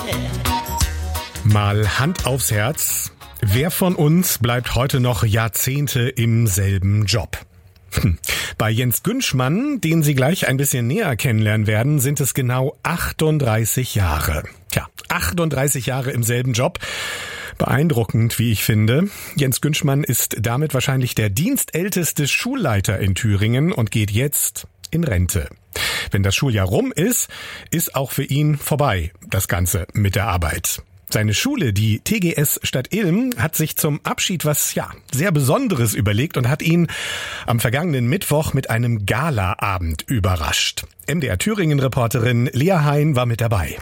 Mal Hand aufs Herz. Wer von uns bleibt heute noch Jahrzehnte im selben Job? Bei Jens Günschmann, den Sie gleich ein bisschen näher kennenlernen werden, sind es genau 38 Jahre. Tja, 38 Jahre im selben Job. Beeindruckend, wie ich finde. Jens Günschmann ist damit wahrscheinlich der dienstälteste Schulleiter in Thüringen und geht jetzt in Rente. Wenn das Schuljahr rum ist, ist auch für ihn vorbei, das Ganze mit der Arbeit. Seine Schule, die TGS Stadt Ilm, hat sich zum Abschied was sehr Besonderes überlegt und hat ihn am vergangenen Mittwoch mit einem Galaabend überrascht. MDR Thüringen-Reporterin Lea Hein war mit dabei.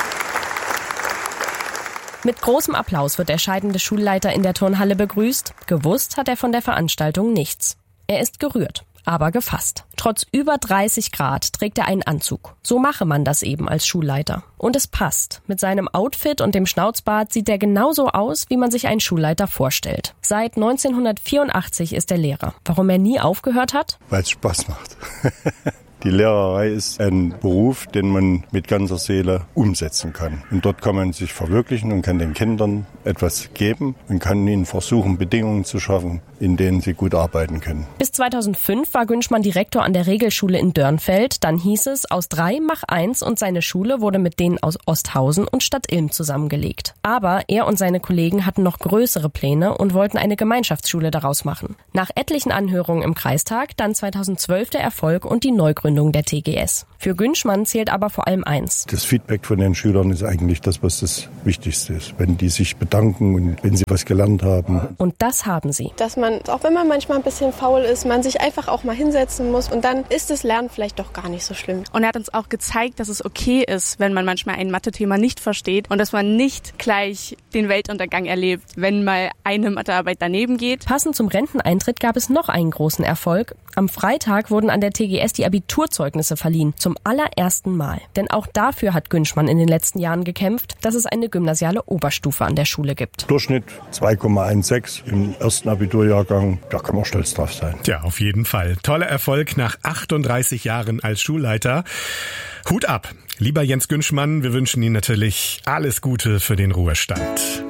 Mit großem Applaus wird der scheidende Schulleiter in der Turnhalle begrüßt. Gewusst hat er von der Veranstaltung nichts. Er ist gerührt, aber gefasst. Trotz über 30 Grad trägt er einen Anzug. So mache man das eben als Schulleiter. Und es passt. Mit seinem Outfit und dem Schnauzbart sieht er genauso aus, wie man sich einen Schulleiter vorstellt. Seit 1984 ist er Lehrer. Warum er nie aufgehört hat? Weil es Spaß macht. Die Lehrerei ist ein Beruf, den man mit ganzer Seele umsetzen kann. Und dort kann man sich verwirklichen und kann den Kindern etwas geben und kann ihnen versuchen, Bedingungen zu schaffen, in denen sie gut arbeiten können. Bis 2005 war Günschmann Direktor an der Regelschule in Dörnfeld. Dann hieß es, aus 3 mach 1 und seine Schule wurde mit denen aus Osthausen und Stadt Ilm zusammengelegt. Aber er und seine Kollegen hatten noch größere Pläne und wollten eine Gemeinschaftsschule daraus machen. Nach etlichen Anhörungen im Kreistag dann 2012 der Erfolg und die Neugründung der TGS. Für Günschmann zählt aber vor allem eins. Das Feedback von den Schülern ist eigentlich das, was das Wichtigste ist. Wenn die sich bedanken und wenn sie was gelernt haben. Und das haben sie. Dass man, auch wenn man manchmal ein bisschen faul ist, man sich einfach auch mal hinsetzen muss und dann ist das Lernen vielleicht doch gar nicht so schlimm. Und er hat uns auch gezeigt, dass es okay ist, wenn man manchmal ein Mathe-Thema nicht versteht und dass man nicht gleich den Weltuntergang erlebt, wenn mal eine Mathearbeit daneben geht. Passend zum Renteneintritt gab es noch einen großen Erfolg. Am Freitag wurden an der TGS die Abiturzeugnisse verliehen, zum allerersten Mal. Denn auch dafür hat Günschmann in den letzten Jahren gekämpft, dass es eine gymnasiale Oberstufe an der Schule gibt. Durchschnitt 2,16 im ersten Abiturjahrgang, da kann man stolz drauf sein. Tja, auf jeden Fall. Toller Erfolg nach 38 Jahren als Schulleiter. Hut ab, lieber Jens Günschmann, wir wünschen Ihnen natürlich alles Gute für den Ruhestand.